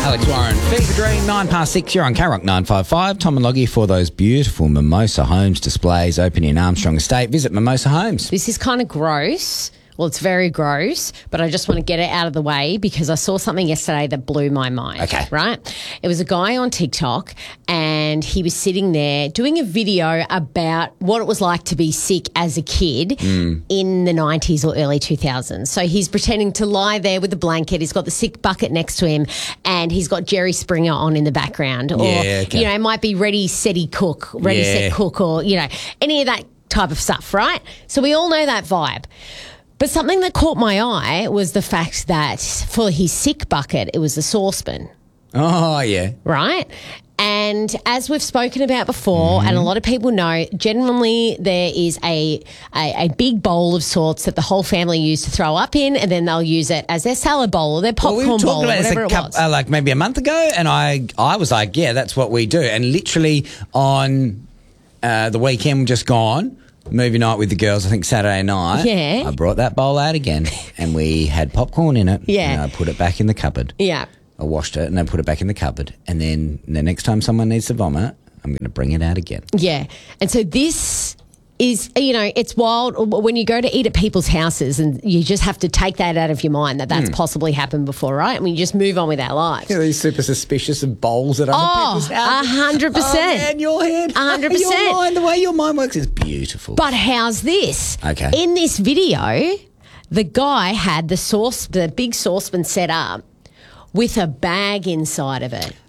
Alex Warren, Fever Dream, 6:09. You're on K-Rock 955. Tom and Loggy for those beautiful Mimosa Homes displays opening in Armstrong Estate. Visit Mimosa Homes. This is kind of gross. Well, it's very gross, but I just want to get it out of the way because I saw something yesterday that blew my mind. Okay. Right? It was a guy on TikTok and he was sitting there doing a video about what it was like to be sick as a kid in the 90s or early 2000s. So he's pretending to lie there with a blanket. He's got the sick bucket next to him and he's got Jerry Springer on in the background. Or, you know, it might be Ready, Set, Cook, or, you know, any of that type of stuff, right? So we all know that vibe. But something that caught my eye was the fact that for his sick bucket, it was a saucepan. Oh, yeah. Right? And as we've spoken about before, and a lot of people know, generally there is a big bowl of sorts that the whole family use to throw up in, and then they'll use it as their salad bowl or their popcorn bowl or whatever it was. Like maybe a month ago, and I was like, yeah, that's what we do. And literally on the weekend just gone, movie night with the girls, I think Saturday night. Yeah. I brought that bowl out again and we had popcorn in it. Yeah. And I put it back in the cupboard. Yeah. I washed it and then put it back in the cupboard. And then the next time someone needs to vomit, I'm going to bring it out again. Yeah. And so this is, you know, it's wild when you go to eat at people's houses and you just have to take that out of your mind that that's possibly happened before, right? I mean, you just move on with our lives. Yeah, these super suspicious of bowls at other people's houses. 100%. Oh, man, your head. 100%. Your mind, the way your mind works is beautiful. But how's this? Okay. In this video, the guy had the big saucepan set up with a bag inside of it.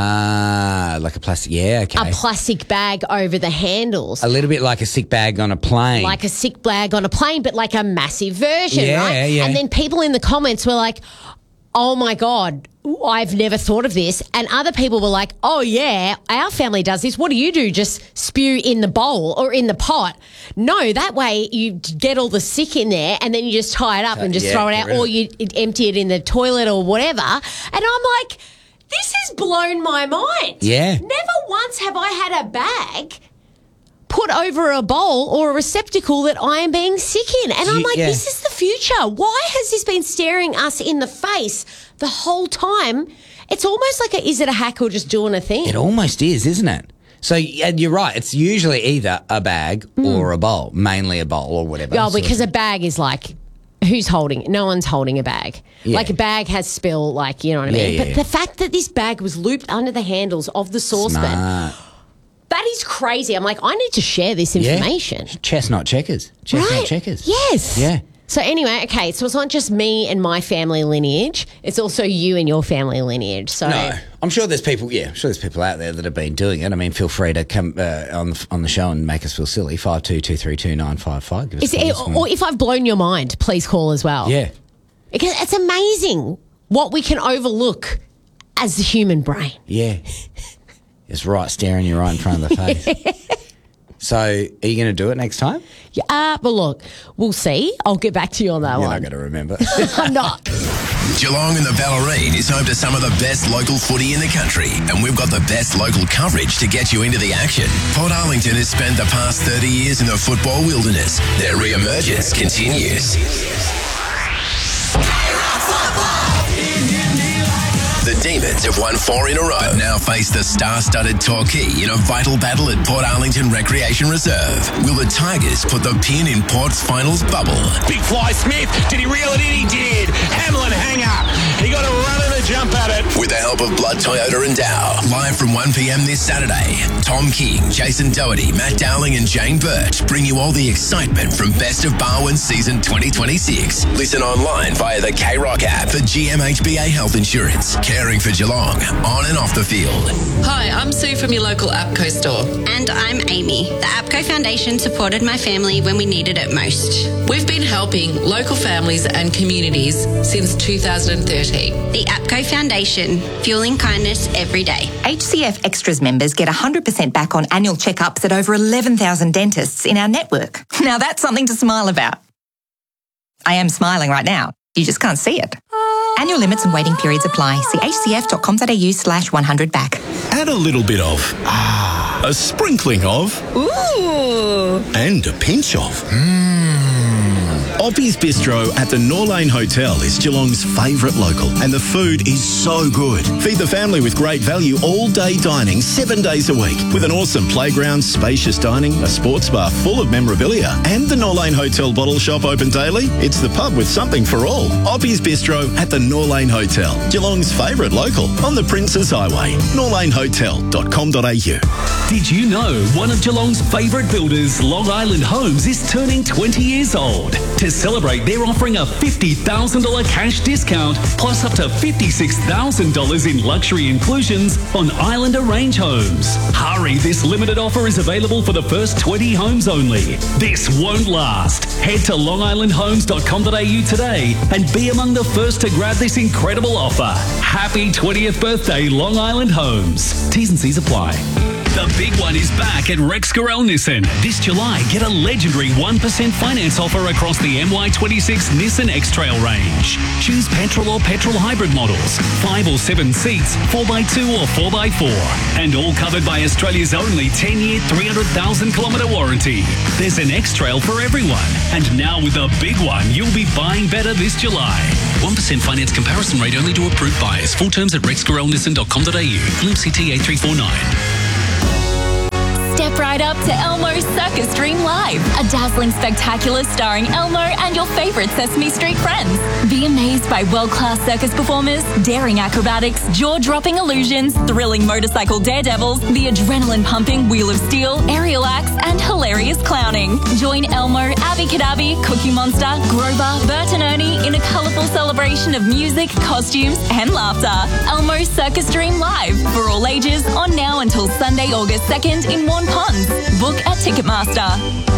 Ah, like a plastic, yeah, okay. A plastic bag over the handles. A little bit like a sick bag on a plane. Like a sick bag on a plane, but like a massive version, right? Yeah. And then people in the comments were like, oh my God, I've never thought of this. And other people were like, oh yeah, our family does this. What do you do? Just spew in the bowl or in the pot? No, that way you get all the sick in there and then you just tie it up and just throw it out, or you empty it in the toilet or whatever. And I'm like, this has blown my mind. Yeah. Never once have I had a bag put over a bowl or a receptacle that I am being sick in. And I'm like, this is the future. Why has this been staring us in the face the whole time? It's almost like is it a hack or just doing a thing? It almost is, isn't it? So you're right. It's usually either a bag or a bowl, mainly a bowl or whatever. Oh, because a bag is like, who's holding it? No one's holding a bag. Yeah. Like a bag has spill, like, you know what I mean? But the fact that this bag was looped under the handles of the saucepan, Smart. that is crazy. I'm like, I need to share this information. Chestnut checkers. Chestnut checkers. Yes. Yeah. So anyway, okay, so it's not just me and my family lineage, it's also you and your family lineage. So No, I'm sure there's people. Yeah, I'm sure there's people out there that have been doing it. I mean, feel free to come on the show and make us feel silly. 52232955. or if I've blown your mind, please call as well. Yeah. Because it's amazing what we can overlook as the human brain. Yeah. It's right staring you right in front of the face. So, are you going to do it next time? Yeah, but look, we'll see. I'll get back to you on that You're one. not going to remember. I'm not. Geelong and the Bellarine is home to some of the best local footy in the country, and we've got the best local coverage to get you into the action. Port Arlington has spent the past 30 years in the football wilderness. Their re-emergence continues. The Demons have won 4 in a row, but now face the star-studded Torquay in a vital battle at Port Arlington Recreation Reserve. Will the Tigers put the pin in Port's finals bubble? Big Fly Smith, did he reel it in? He did. Hamlin hanger. He got a run and a jump at it. With the help of Blood Toyota and Dow. Live from 1 p.m. this Saturday. Tom King, Jason Doherty, Matt Dowling and Jane Birch bring you all the excitement from Best of Barwon season 2026. Listen online via the K-Rock app for GMHBA Health Insurance. Caring for Geelong, on and off the field. Hi, I'm Sue from your local APCO store. And I'm Amy. The APCO Foundation supported my family when we needed it most. We've been helping local families and communities since 2013. The APCO Foundation, fueling kindness every day. HCF Extras members get 100% back on annual checkups at over 11,000 dentists in our network. Now that's something to smile about. I am smiling right now. You just can't see it. Annual limits and waiting periods apply. See hcf.com.au/100back. Add a little bit of, a sprinkling of, Ooh. and a pinch of Oppie's Bistro at the Norlane Hotel is Geelong's favourite local, and the food is so good. Feed the family with great value all-day dining 7 days a week, with an awesome playground, spacious dining, a sports bar full of memorabilia, and the Norlane Hotel bottle shop open daily. It's the pub with something for all. Oppie's Bistro at the Norlane Hotel, Geelong's favourite local on the Princes Highway. norlanehotel.com.au. Did you know one of Geelong's favourite builders, Long Island Homes, is turning 20 years old? To celebrate, they're offering a $50,000 cash discount plus up to $56,000 in luxury inclusions on Islander Range homes. Hurry, this limited offer is available for the first 20 homes only. This won't last. Head to longislandhomes.com.au today and be among the first to grab this incredible offer. Happy 20th birthday, Long Island Homes. T's and C's apply. The big one is back at Rex Gorell Nissan. This July, get a legendary 1% finance offer across the MY26 Nissan X-Trail range. Choose petrol or petrol hybrid models, 5 or 7 seats, 4x2 or 4x4. And all covered by Australia's only 10-year, 300,000-kilometre warranty. There's an X-Trail for everyone. And now with the big one, you'll be buying better this July. 1% finance comparison rate only to approved buyers. Full terms at rexgorellnissan.com.au. LMCT 8349. Step right up to Elmo's Circus Dream Live, a dazzling spectacular starring Elmo and your favourite Sesame Street friends. Be amazed by world-class circus performers, daring acrobatics, jaw-dropping illusions, thrilling motorcycle daredevils, the adrenaline-pumping Wheel of Steel, aerial acts, and hilarious clowning. Join Elmo, Abby Cadabby, Cookie Monster, Grover, Bert and Ernie in a colourful celebration of music, costumes, and laughter. Elmo's Circus Dream Live, for all ages, on now until Sunday, August 2nd in Warn Ponds. Book at Ticketmaster.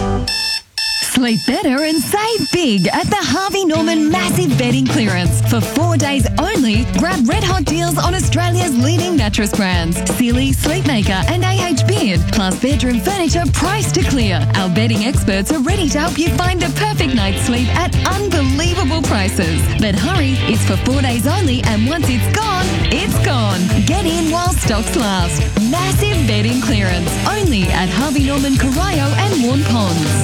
Sleep better and save big at the Harvey Norman Massive Bedding Clearance. For 4 days only, grab red hot deals on Australia's leading mattress brands, Sealy, Sleepmaker and AH Beard, plus bedroom furniture priced to clear. Our bedding experts are ready to help you find the perfect night's sleep at unbelievable prices. But hurry, it's for 4 days only, and once it's gone, it's gone. Get in while stocks last. Massive Bedding Clearance, only at Harvey Norman, Corio and Warn Ponds.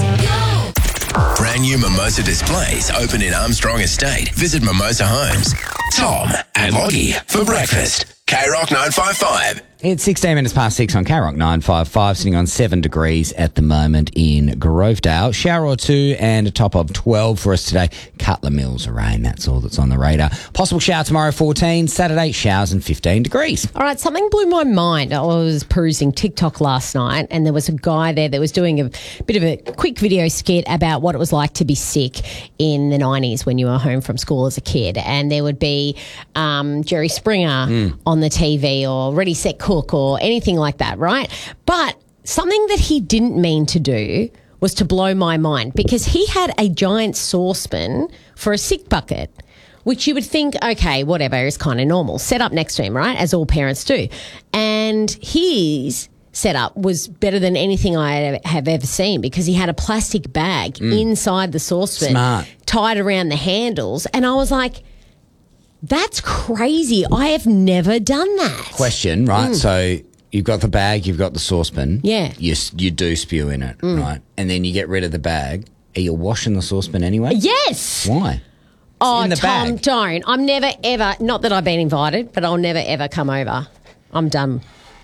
Brand new Mimosa displays open in Armstrong Estate. Visit Mimosa Homes. Tom and Loggy for breakfast. K-Rock 955. It's 16 minutes past 6 on K-Rock 955, sitting on 7 degrees at the moment in Grovedale. Shower or two and a top of 12 for us today. Couple of mils of rain, that's all that's on the radar. Possible shower tomorrow, 14. Saturday, showers and 15 degrees. All right, something blew my mind. I was perusing TikTok last night and there was a guy there that was doing a bit of a quick video skit about what it was like to be sick in the 90s when you were home from school as a kid. And there would be Jerry Springer on the TV or Ready, Set, Cook or anything like that, right? But something that he didn't mean to do was to blow my mind, because he had a giant saucepan for a sick bucket, which you would think, okay, whatever, is kind of normal. Set up next to him, right? As all parents do. And his setup was better than anything I have ever seen, because he had a plastic bag inside the saucepan, tied around the handles. And I was like, that's crazy. I have never done that. Question, right? So you've got the bag, you've got the saucepan. Yeah. You do spew in it, right? And then you get rid of the bag. Are you washing the saucepan anyway? Yes. Why? Oh, in the Tom, bag. don't. I'm never, ever, not that I've been invited, but I'll never, ever come over. I'm done.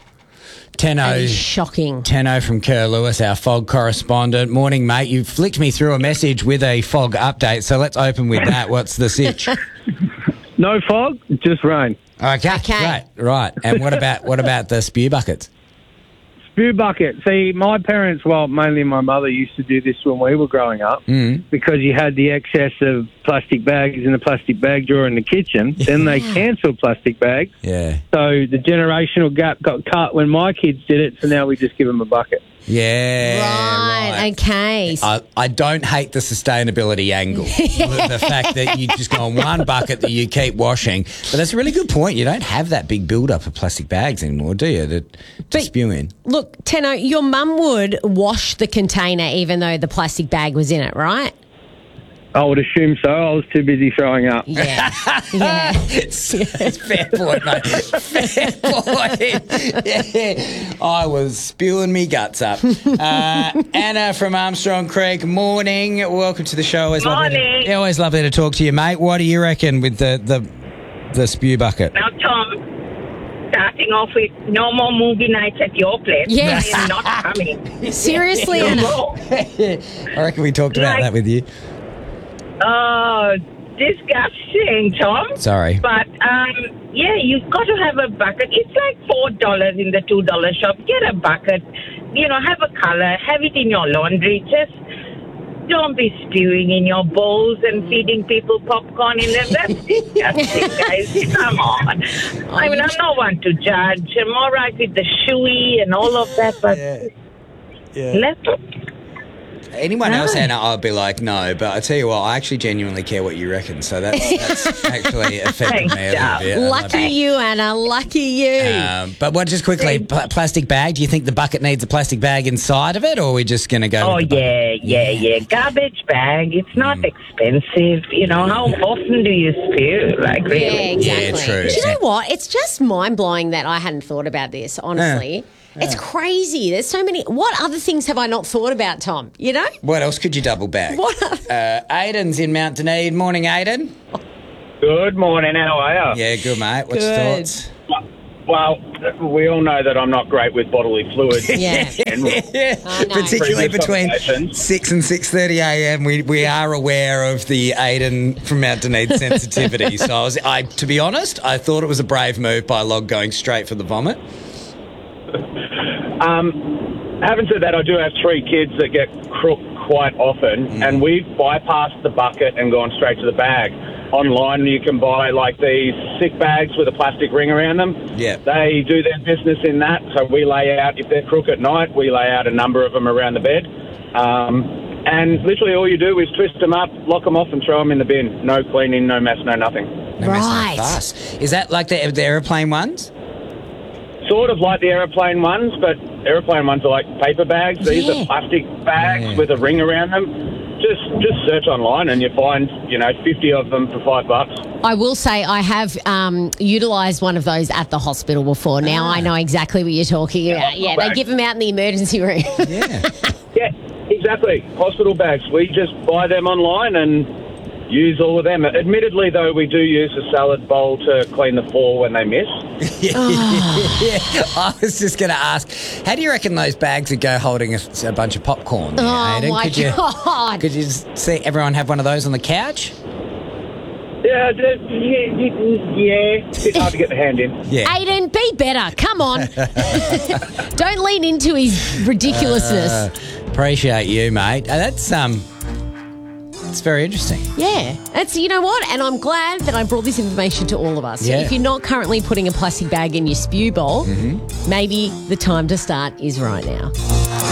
That is shocking. Tenno from Kerr Lewis, our fog correspondent. Morning, mate. You flicked me through a message with a fog update, so let's open with that. What's the sitch? No fog, just rain. Okay. Right. And what about the spew buckets? Spew bucket. See, my parents, well, mainly my mother, used to do this when we were growing up, because you had the excess of plastic bags in the plastic bag drawer in the kitchen. Then they cancelled plastic bags. Yeah. So the generational gap got cut when my kids did it, so now we just give them a bucket. Yeah. Right. Okay. I don't hate the sustainability angle. The fact that you just go on one bucket that you keep washing. But that's a really good point. You don't have that big build-up of plastic bags anymore, do you, to spew in? Look, Tenno, your mum would wash the container even though the plastic bag was in it, right? I would assume so. I was too busy throwing up. Yeah. It's fair point, mate. Fair point. Yeah. I was spewing me guts up. Anna from Armstrong Creek, morning. Welcome to the show. Morning. Always lovely to talk to you, mate. What do you reckon with the spew bucket? Now, Tom, starting off with no more movie nights at your place. Yes. I am not coming. Seriously, No Anna? more. I reckon we talked about that with you. Oh, disgusting, Tom. Sorry. But, yeah, you've got to have a bucket. It's like $4 in the $2 shop. Get a bucket. You know, have a color. Have it in your laundry. Just don't be spewing in your bowls and feeding people popcorn in them. That's disgusting, guys. Come on. I mean, I'm not one to judge. I'm all right with the shoey and all of that, but let's... Anyone else, Anna, I'd be like, no. But I tell you what, I actually genuinely care what you reckon. So that's actually affected me a little bit. Lucky you, Anna. Lucky you. But what? Just quickly, plastic bag. Do you think the bucket needs a plastic bag inside of it, or are we just going to go? Oh, yeah. Garbage bag. It's not expensive. You know, how often do you spew? Like, really? Yeah, exactly. Yeah, true. Do you know what? It's just mind-blowing that I hadn't thought about this, honestly. It's crazy. There's so many. What other things have I not thought about, Tom? You know? What else could you double bag? Aiden's in Mount Dunedin. Morning, Aiden. Good morning. How are you? Yeah, good, mate. What's your thoughts? Well, we all know that I'm not great with bodily fluids. Yeah. Particularly between 6 and 6:30 a.m. We are aware of the Aiden from Mount Dunedin sensitivity. So to be honest, I thought it was a brave move by Log going straight for the vomit. Having said that, I do have 3 kids that get crooked quite often, and we've bypassed the bucket and gone straight to the bag. Online, you can buy like these sick bags with a plastic ring around them. Yeah. They do their business in that, so we lay out, if they're crook at night, we lay out a number of them around the bed. And literally all you do is twist them up, lock them off and throw them in the bin. No cleaning, no mess, no nothing. No mess, no fuss. Is that like the aeroplane ones? Sort of like the aeroplane ones, but aeroplane ones are like paper bags. These are plastic bags with a ring around them. Just search online and you find, 50 of them for $5. I will say I have utilised one of those at the hospital before. Now I know exactly what you're talking about. Yeah, they give them out in the emergency room. Yeah, exactly. Hospital bags. We just buy them online and use all of them. Admittedly, though, we do use a salad bowl to clean the floor when they miss. I was just going to ask, how do you reckon those bags would go holding a bunch of popcorn? There, Aiden? My God. Could you just see everyone have one of those on the couch? Yeah, it's a bit hard to get the hand in. Yeah. Aiden, be better. Come on. Don't lean into his ridiculousness. Appreciate you, mate. It's very interesting. Yeah. You know what? And I'm glad that I brought this information to all of us. Yeah. So if you're not currently putting a plastic bag in your spew bowl, maybe the time to start is right now.